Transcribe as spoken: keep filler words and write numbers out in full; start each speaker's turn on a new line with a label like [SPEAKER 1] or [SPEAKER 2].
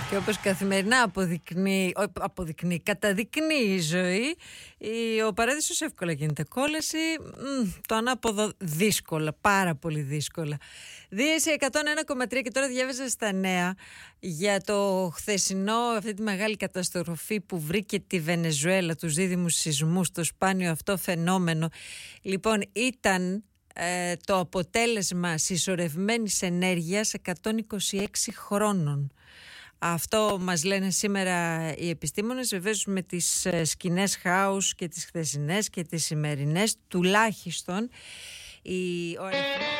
[SPEAKER 1] Και όπως καθημερινά αποδεικνύει, αποδεικνύει, καταδεικνύει η ζωή, ο παράδεισος εύκολα γίνεται κόλαση, μ, το ανάποδο δύσκολα, πάρα πολύ δύσκολα. Δίεση εκατόν ένα κόμμα τρία και τώρα διάβαζα στα νέα για το χθεσινό, αυτή τη μεγάλη καταστροφή που βρήκε τη Βενεζουέλα, τους δίδυμους σεισμούς, το σπάνιο αυτό φαινόμενο. Λοιπόν, ήταν ε, το αποτέλεσμα συσσωρευμένης ενέργειας εκατόν είκοσι έξι χρόνων. Αυτό μας λένε σήμερα οι επιστήμονες, βεβαίως με τις σκηνές χάους και τις χθεσινές και τις σημερινές, τουλάχιστον η...